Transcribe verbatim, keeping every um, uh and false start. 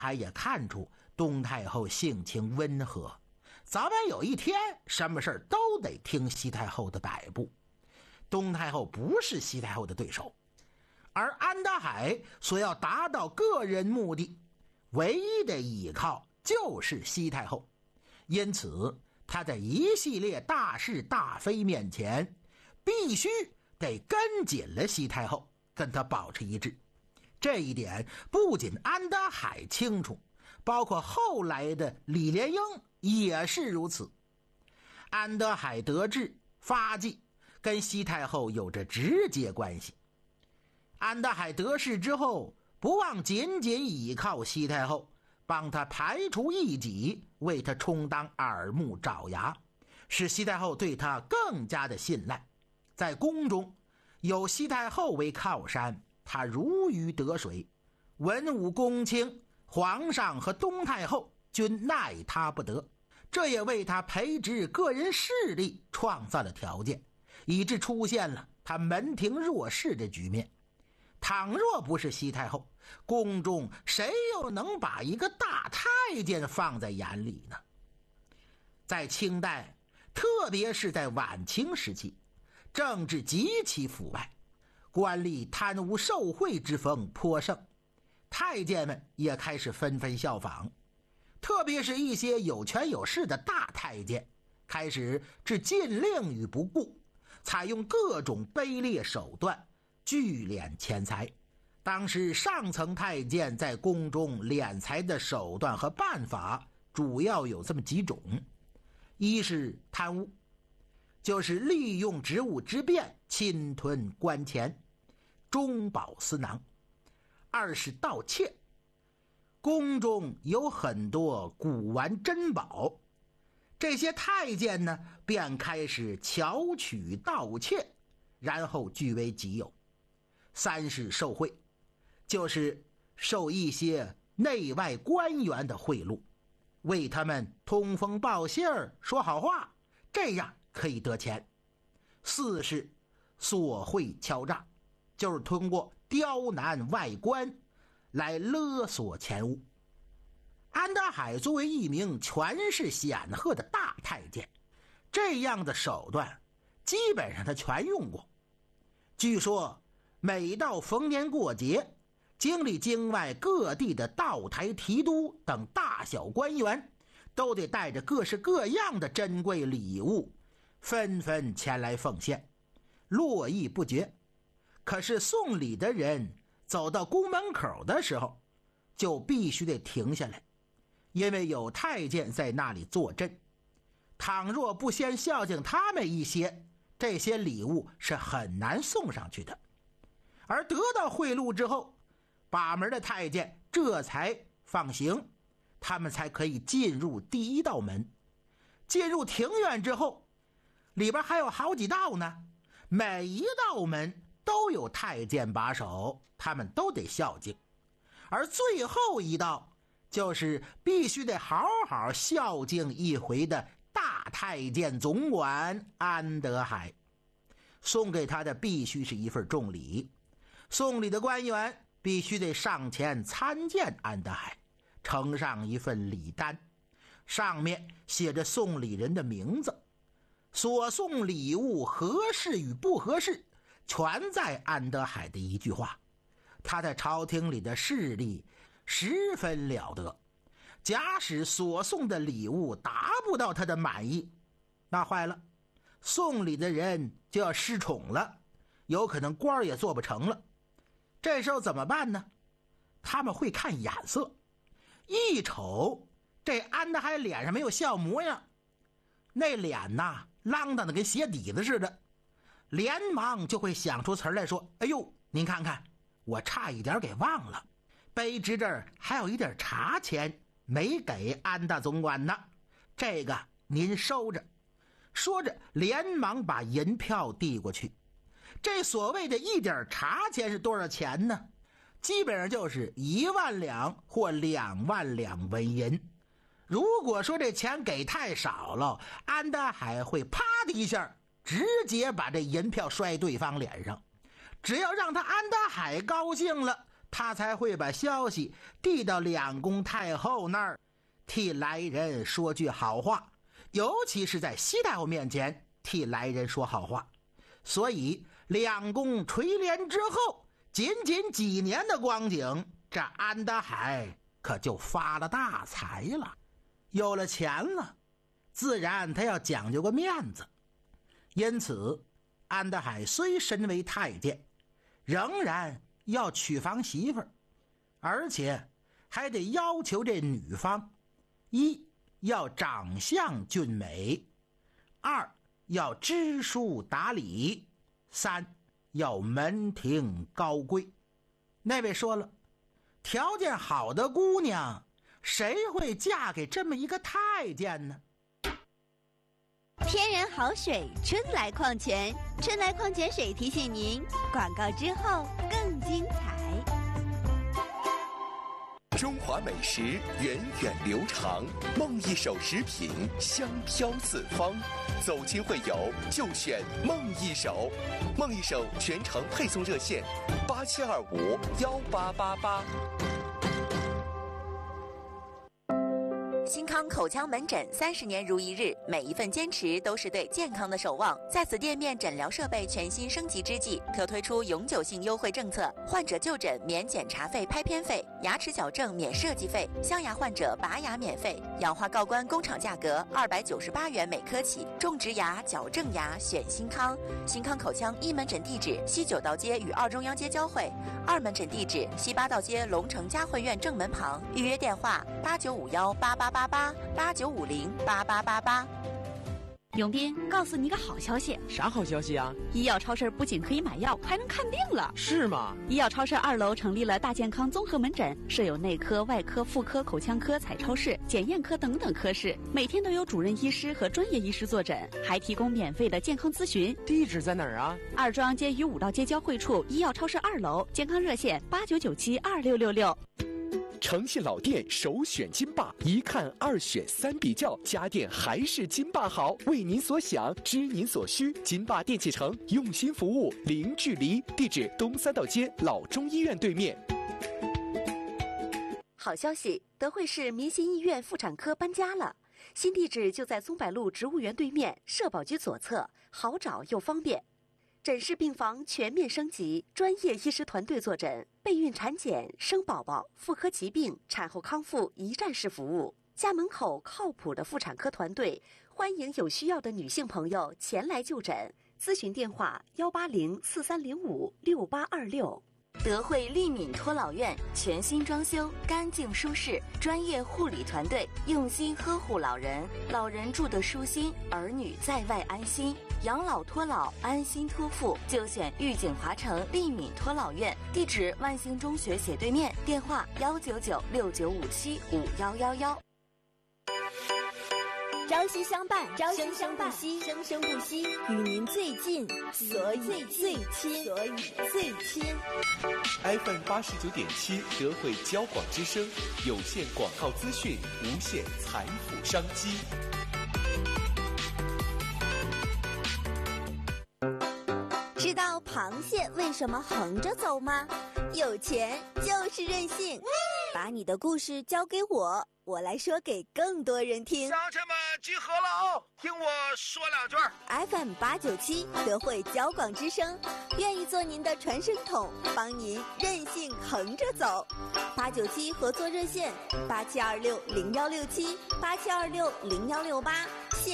海也看出东太后性情温和，早晚有一天什么事都得听西太后的摆布。东太后不是西太后的对手，而安德海所要达到个人目的，唯一的依靠就是西太后。因此他在一系列大是大非面前，必须得跟紧了西太后，跟他保持一致。这一点不仅安德海清楚，包括后来的李莲英也是如此。安德海得志发迹跟西太后有着直接关系。安德海得势之后，不忘仅仅倚靠西太后，帮他排除异己，为他充当耳目爪牙，使西太后对他更加的信赖。在宫中有西太后为靠山，他如鱼得水，文武公卿、皇上和东太后均奈他不得，这也为他培植个人势力创造了条件，以致出现了他门庭若市的局面。倘若不是西太后，宫中谁又能把一个大太监放在眼里呢？在清代，特别是在晚清时期，政治极其腐败，官吏贪污受贿之风颇盛，太监们也开始纷纷效仿。特别是一些有权有势的大太监，开始置禁令于不顾，采用各种卑劣手段聚敛钱财。当时上层太监在宫中敛财的手段和办法主要有这么几种：一是贪污，就是利用职务之便侵吞官钱，中饱私囊；二是盗窃，宫中有很多古玩珍宝，这些太监呢便开始巧取盗窃，然后据为己有；三是受贿，就是受一些内外官员的贿赂，为他们通风报信儿说好话，这样可以得钱；四是索贿敲诈，就是通过刁难外官来勒索钱物。安德海作为一名权势显赫的大太监，这样的手段基本上他全用过。据说每到逢年过节，经历京外各地的道台提督等大小官员都得带着各式各样的珍贵礼物，纷纷前来奉献，络绎不绝。可是送礼的人走到宫门口的时候，就必须得停下来，因为有太监在那里坐镇。倘若不先孝敬他们一些，这些礼物是很难送上去的。而得到贿赂之后，把门的太监这才放行，他们才可以进入第一道门。进入庭院之后，里边还有好几道呢，每一道门都有太监把守，他们都得孝敬。而最后一道就是必须得好好孝敬一回的大太监总管安德海，送给他的必须是一份重礼。送礼的官员必须得上前参见安德海，呈上一份礼单，上面写着送礼人的名字，所送礼物合适与不合适全在安德海的一句话。他在朝廷里的势力十分了得，假使所送的礼物达不到他的满意，那坏了，送礼的人就要失宠了，有可能官也做不成了。这时候怎么办呢？他们会看眼色，一瞅这安德海脸上没有笑模样，那脸呐啷当的跟鞋底子似的，连忙就会想出词来说：哎呦，您看看，我差一点给忘了，卑职这儿还有一点茶钱没给安大总管呢，这个您收着。说着连忙把银票递过去。这所谓的一点茶钱是多少钱呢？基本上就是一万两或两万两纹银。如果说这钱给太少了，安德海会啪的一下直接把这银票摔对方脸上。只要让他安德海高兴了， 他才会把消息递到两宫太后那儿，替来人说句好话，尤其是在西太后面前替来人说好话。所以两宫垂帘之后，仅仅几年的光景，这安德海可就发了大财了。有了钱了，自然他要讲究个面子。因此安德海虽身为太监，仍然要娶房媳妇儿，而且还得要求这女方：一要长相俊美，二要知书达理，三要门庭高贵。那位说了，条件好的姑娘谁会嫁给这么一个太监呢？ 天然好水，春来矿泉，春来矿泉水提醒您，广告之后更精彩。 中华美食源远流长，梦一手食品香飘四方，走亲会友就选梦一手。梦一手全程配送热线：八七二五幺八八八。 新康口腔门诊三十年如一日，每一份坚持都是对健康的守望。在此店面诊疗设备全新升级之际，可推出永久性优惠政策：患者就诊免检查费、拍片费；牙齿矫正免设计费；镶牙患者拔牙免费；氧化锆关工厂价格二百九十八元每颗起。种植牙、矫正牙选新康。新康口腔一门诊地址：西九道街与二中央街交汇；二门诊地址：西八道街龙城嘉汇苑正门旁。预约电话：八九五幺八八八八八九五零八八八八。 永斌，告诉你个好消息。 啥好消息啊？ 医药超市不仅可以买药，还能看病了。 是吗？ 医药超市二楼成立了大健康综合门诊，设有内科、外科、妇科、口腔科、彩超室、检验科等等科室，每天都有主任医师和专业医师坐诊，还提供免费的健康咨询。 地址在哪儿啊？ 二中央街与五道街交汇处，医药超市二楼，健康热线八九九七二六六六。 诚信老店首选金霸，一看二选三比较，家电还是金霸好。为您所想，知您所需，金霸电器城用心服务，零距离。地址：东三道街老中医院对面。 好消息，德惠市民心医院妇产科搬家了，新地址就在松柏路植物园对面，社保局左侧，好找又方便。诊室病房全面升级，专业医师团队坐诊，备孕产检、生宝宝、妇科疾病、产后康复一站式服务。家门口靠谱的妇产科团队，欢迎有需要的女性朋友前来就诊。咨询电话：幺八零四三零五六八二六。德惠利敏托老院全新装修，干净舒适，专业护理团队用心呵护老人，老人住得舒心，儿女在外安心。养老托老，安心托付，就选御景华城利敏托老院。地址：万兴中学斜对面。电话：幺九九六九五七五幺幺幺。 朝夕相伴，朝夕相伴，生生不息，与您最近，所以最亲，所以最亲。 F M 八十九点七，德惠交广之声，有线广告资讯，无限财富商机。 知道螃蟹为什么横着走吗？有钱就是任性。把你的故事交给我，我来说给更多人听。 乡亲们集合了啊！听我说两句。 F M 八九七，德惠交广之声，愿意做您的传声筒，帮您任性横着走。八九七合作热线：八七二六零幺六七，八七二六零幺六八。